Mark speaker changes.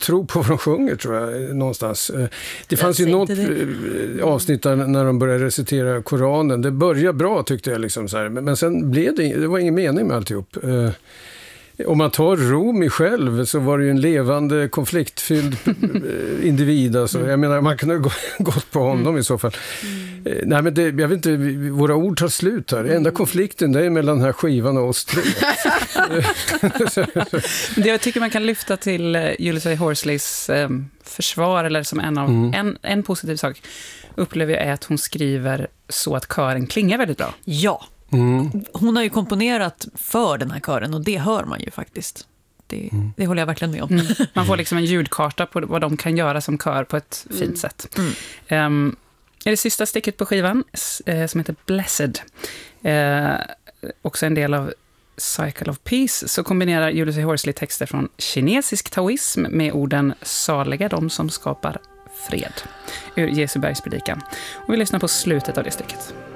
Speaker 1: tro på vad de sjunger, tror jag, någonstans. Det fanns ju något avsnitt där när de började recitera Koranen. Det började bra, tyckte jag. Liksom, så här. Men sen blev det var ingen mening med alltihop. Om man tar Rumi själv så var det ju en levande, konfliktfylld individ. Alltså. Jag menar, man kunde ha gått på honom i så fall. Nej, men jag vet inte, våra ord tar slut här. Enda konflikten det är mellan den här skivan och oss tre.
Speaker 2: Det jag tycker man kan lyfta till Julius Horsleys försvar, eller som en positiv sak, upplever jag är att hon skriver så att kören klingar väldigt bra.
Speaker 3: Ja. Hon har ju komponerat för den här kören och det hör man ju faktiskt. Det håller jag verkligen med om.
Speaker 2: Man får liksom en ljudkarta på vad de kan göra som kör på ett fint sätt. I det sista stycket på skivan som heter Blessed, också en del av Cycle of Peace, så kombinerar Julius Horsley texter från kinesisk taoism med orden saliga de som skapar fred ur Jesu bergspredikan. Och vi lyssnar på slutet av det stycket.